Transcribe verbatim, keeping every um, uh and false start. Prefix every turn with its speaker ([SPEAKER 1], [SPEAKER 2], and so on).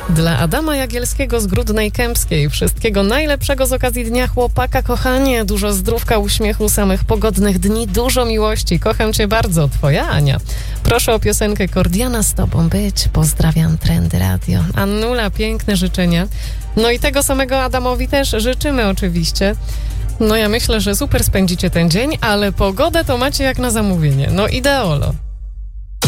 [SPEAKER 1] Dla Adama Jagielskiego z Grudnej Kępskiej wszystkiego najlepszego z okazji Dnia Chłopaka, kochanie. Dużo zdrówka, uśmiechu, samych pogodnych dni, dużo miłości. Kocham cię bardzo, twoja Ania. Proszę o piosenkę Kordiana, z tobą być. Pozdrawiam, Trendy Radio. Annula, piękne życzenia. No i tego samego Adamowi też życzymy oczywiście. No ja myślę, że super spędzicie ten dzień, ale pogodę to macie jak na zamówienie. No ideolo.